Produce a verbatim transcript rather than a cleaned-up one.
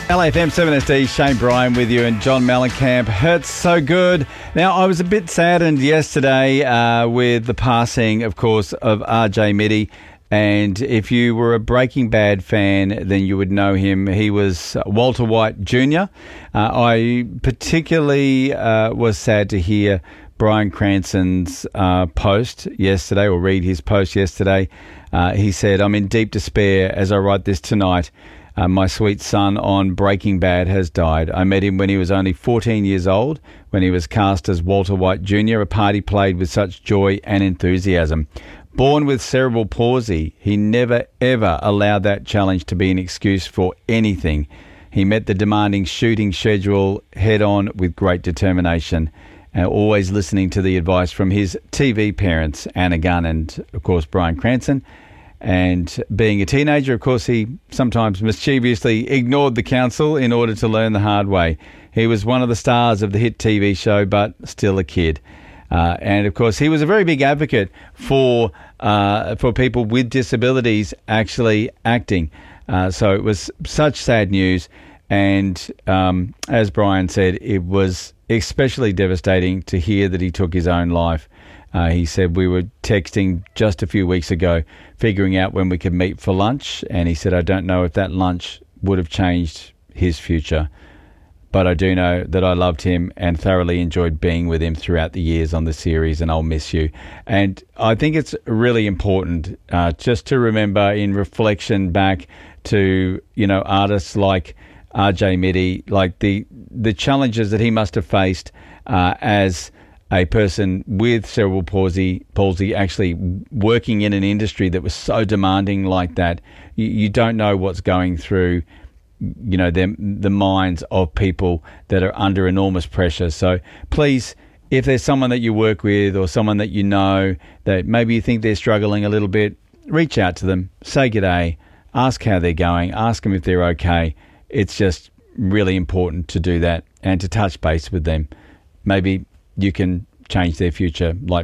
L A F M seven S D, Shane Bryan with you, and John Mellencamp. Hurts so good. Now, I was a bit saddened yesterday uh, with the passing, of course, of R J Mitte. And if you were a Breaking Bad fan, then you would know him. He was Walter White Junior Uh, I particularly uh, was sad to hear Bryan Cranston's uh, post yesterday, or read his post yesterday. Uh, he said, "I'm in deep despair as I write this tonight. Uh, my sweet son on Breaking Bad has died. I met him when he was only fourteen years old, when he was cast as Walter White Junior, a part he played with such joy and enthusiasm. Born with cerebral palsy, he never ever allowed that challenge to be an excuse for anything. He met the demanding shooting schedule head on with great determination, and always listening to the advice from his T V parents, Anna Gunn and, of course, Bryan Cranston. And being a teenager, of course, he sometimes mischievously ignored the counsel in order to learn the hard way. He was one of the stars of the hit T V show, but still a kid. Uh, and, of course, he was a very big advocate for uh, for people with disabilities actually acting. Uh, so it was such sad news. And um, as Bryan said, it was especially devastating to hear that he took his own life. Uh, he said, we were texting just a few weeks ago, figuring out when we could meet for lunch. And he said, I don't know if that lunch would have changed his future, but I do know that I loved him and thoroughly enjoyed being with him throughout the years on the series, and I'll miss you. And I think it's really important uh, just to remember, in reflection back to, you know, artists like R J Mitte, like the the challenges that he must have faced uh, as a person with cerebral palsy, palsy actually working in an industry that was so demanding like that. You, you don't know what's going through, you know, the, the minds of people that are under enormous pressure. So please, if there's someone that you work with or someone that you know that maybe you think they're struggling a little bit, reach out to them, say g'day, ask how they're going, ask them if they're okay. It's just really important to do that and to touch base with them. Maybe you can change their future like